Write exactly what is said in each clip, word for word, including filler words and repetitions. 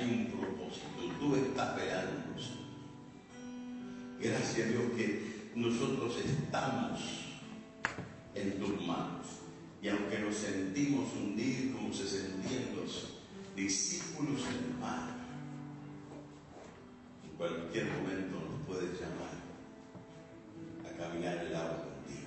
hay un propósito, tú estás velándonos. Gracias a Dios que nosotros estamos en tus manos. Y aunque nos sentimos hundir como se sentían los discípulos en el mar, en cualquier momento nos puedes llamar a caminar el agua contigo,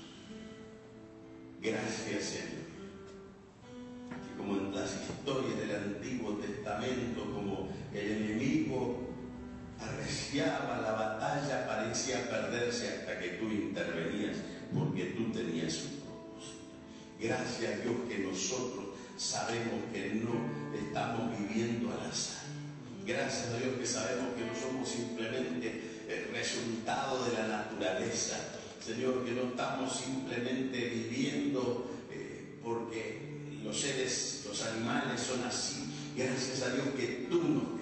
Dios. Gracias, Señor. Que como en las historias del Antiguo Testamento, como el enemigo arreciaba la batalla, parecía perderse hasta que tú intervenías, porque tú tenías un propósito. Gracias a Dios que nosotros sabemos que no estamos viviendo al azar. Gracias a Dios que sabemos que no somos simplemente el resultado de la naturaleza. Señor, que no estamos simplemente viviendo eh, porque los seres, los animales son así. Gracias a Dios que tú nos